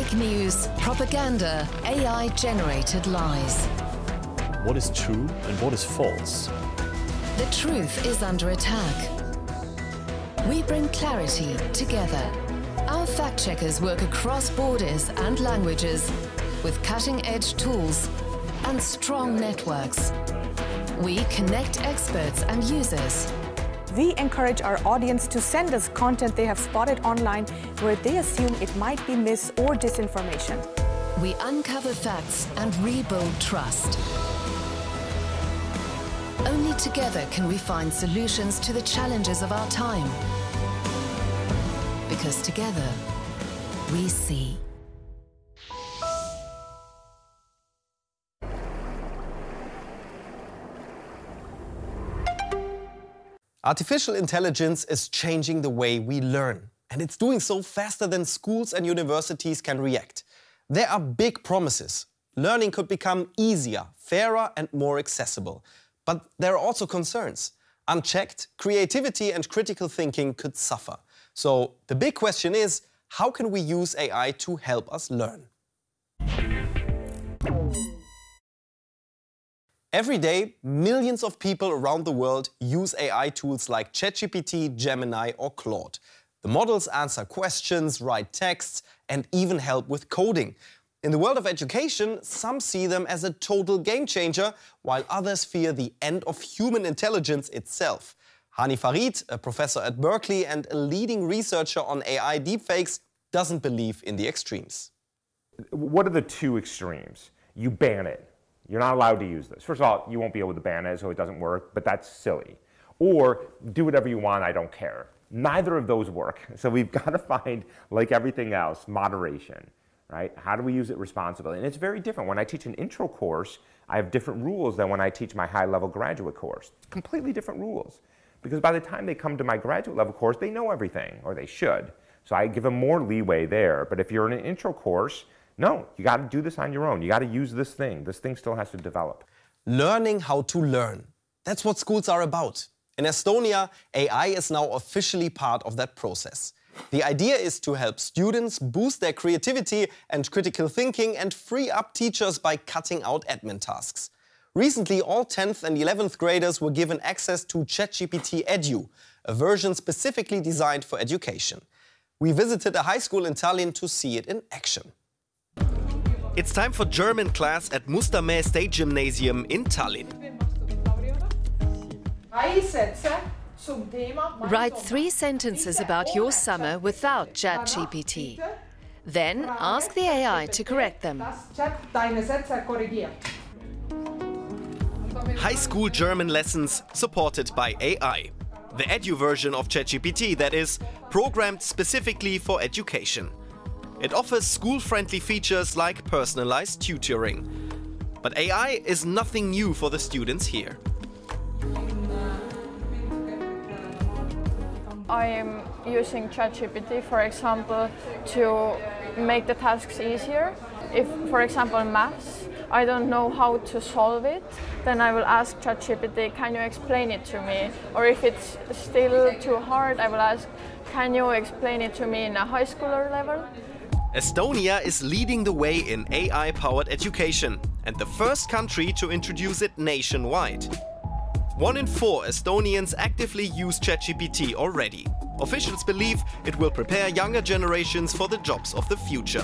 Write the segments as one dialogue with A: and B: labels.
A: Fake news, propaganda, AI-generated lies.
B: What is true and what is false?
A: The truth is under attack. We bring clarity together. Our fact-checkers work across borders and languages with cutting-edge tools and strong networks. We connect experts and users.
C: We encourage our audience to send us content they have spotted online where they assume it might be mis- or disinformation.
A: We uncover facts and rebuild trust. Only together can we find solutions to the challenges of our time. Because together, we see.
D: Artificial intelligence is changing the way we learn, and it's doing so faster than schools and universities can react. There are big promises. Learning could become easier, fairer and more accessible. But there are also concerns. Unchecked, creativity and critical thinking could suffer. So the big question is, how can we use AI to help us learn? Every day, millions of people around the world use AI tools like ChatGPT, Gemini or Claude. The models answer questions, write texts and even help with coding. In the world of education, some see them as a total game changer, while others fear the end of human intelligence itself. Hani Farid, a professor at Berkeley and a leading researcher on AI deepfakes, doesn't believe in the extremes.
E: What are the two extremes? You ban it. You're not allowed to use this. First of all, you won't be able to ban it, so it doesn't work, but that's silly. Or do whatever you want, I don't care. Neither of those work. So we've got to find, like everything else, moderation, right? How do we use it responsibly? And it's very different. When I teach an intro course, I have different rules than when I teach my high-level graduate course. It's completely different rules. Because by the time they come to my graduate level course, they know everything, or they should. So I give them more leeway there. But if you're in an intro course, no, you got to do this on your own. You got to use this thing. This thing still has to develop.
D: Learning how to learn. That's what schools are about. In Estonia, AI is now officially part of that process. The idea is to help students boost their creativity and critical thinking and free up teachers by cutting out admin tasks. Recently, all 10th and 11th graders were given access to ChatGPT Edu, a version specifically designed for education. We visited a high school in Tallinn to see it in action.
F: It's time for German class at Mustamäe State Gymnasium in Tallinn.
G: Write 3 sentences about your summer without ChatGPT. Then ask the AI to correct them.
F: High school German lessons supported by AI. The Edu version of ChatGPT, that is, programmed specifically for education. It offers school-friendly features like personalized tutoring. But AI is nothing new for the students here.
H: I am using ChatGPT, for example, to make the tasks easier. If, for example, maths, I don't know how to solve it, then I will ask ChatGPT, can you explain it to me? Or if it's still too hard, I will ask, can you explain it to me in a high schooler level?
F: Estonia is leading the way in AI-powered education and the first country to introduce it nationwide. 1 in 4 Estonians actively use ChatGPT already. Officials believe it will prepare younger generations for the jobs of the future.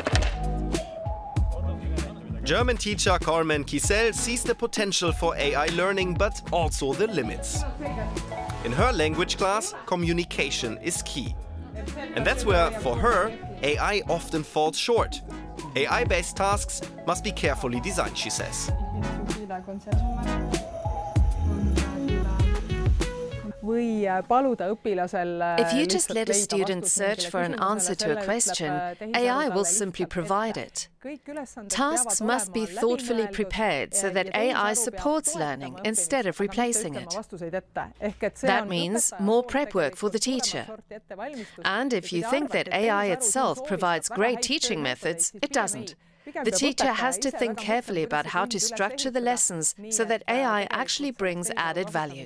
F: German teacher Carmen Kisel sees the potential for AI learning, but also the limits. In her language class, communication is key. And that's where, for her, AI often falls short. AI-based tasks must be carefully designed, she says.
G: If you just let a student search for an answer to a question, AI will simply provide it. Tasks must be thoughtfully prepared so that AI supports learning instead of replacing it. That means more prep work for the teacher. And if you think that AI itself provides great teaching methods, it doesn't. The teacher has to think carefully about how to structure the lessons so that AI actually brings added value.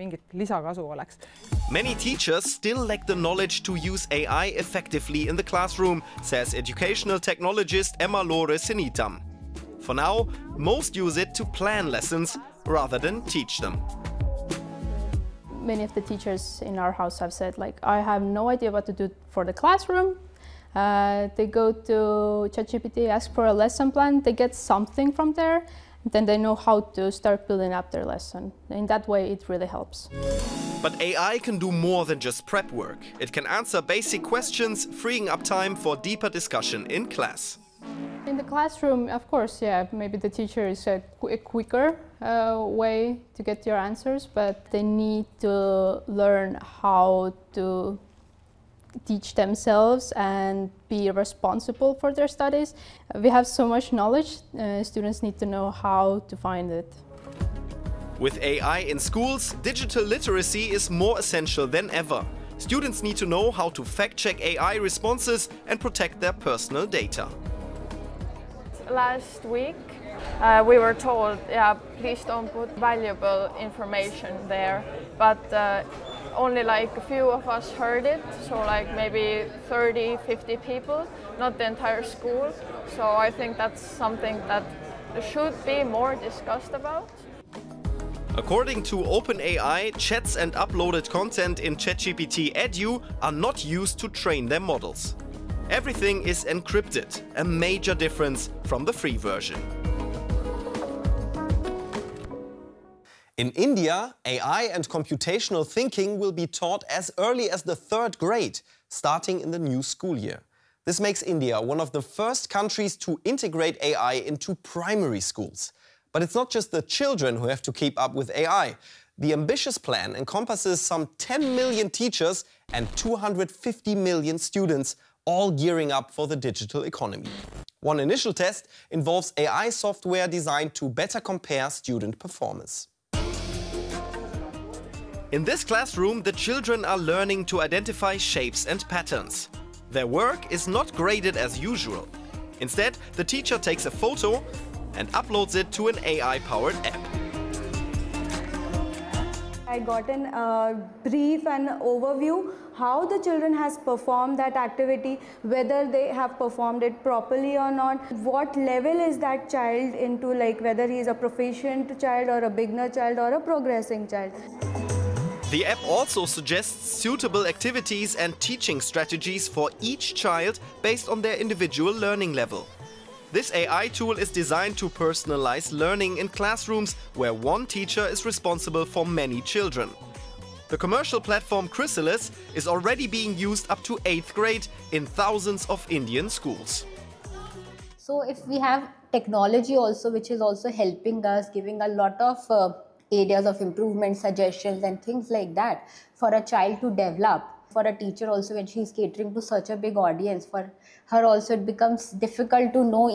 F: Many teachers still lack the knowledge to use AI effectively in the classroom, says educational technologist Emma-Lore Sinitam. For now, most use it to plan lessons rather than teach them.
H: Many of the teachers in our house have said, like, I have no idea what to do for the classroom. They go to ChatGPT, ask for a lesson plan, they get something from there, and then they know how to start building up their lesson. In that way, it really helps.
F: But AI can do more than just prep work. It can answer basic questions, freeing up time for deeper discussion in class.
H: In the classroom, of course, yeah, maybe the teacher is a quicker way to get your answers, but they need to learn how to teach themselves and be responsible for their studies. We have so much knowledge, students need to know how to find it.
F: With AI in schools, digital literacy is more essential than ever. Students need to know how to fact-check AI responses and protect their personal data.
H: Last week, we were told, yeah, please don't put valuable information there, but only like a few of us heard it, so like maybe 30, 50 people, not the entire school. So I think that's something that should be more discussed about.
F: According to OpenAI, chats and uploaded content in ChatGPT Edu are not used to train their models. Everything is encrypted, a major difference from the free version.
D: In India, AI and computational thinking will be taught as early as the 3rd grade, starting in the new school year. This makes India one of the first countries to integrate AI into primary schools. But it's not just the children who have to keep up with AI. The ambitious plan encompasses some 10 million teachers and 250 million students, all gearing up for the digital economy. One initial test involves AI software designed to better compare student performance.
F: In this classroom, the children are learning to identify shapes and patterns. Their work is not graded as usual. Instead, the teacher takes a photo and uploads it to an AI-powered app.
I: I got a brief and overview how the children has performed that activity, whether they have performed it properly or not, what level is that child into, like whether he is a proficient child or a beginner child or a progressing child.
F: The app also suggests suitable activities and teaching strategies for each child based on their individual learning level. This AI tool is designed to personalize learning in classrooms where one teacher is responsible for many children. The commercial platform Chrysalis is already being used up to 8th grade in thousands of Indian schools.
J: So if we have technology also, which is also helping us, giving a lot of areas of improvement, suggestions and things like that for a child to develop. For a teacher also, when she is catering to such a big audience, for her also it becomes difficult to know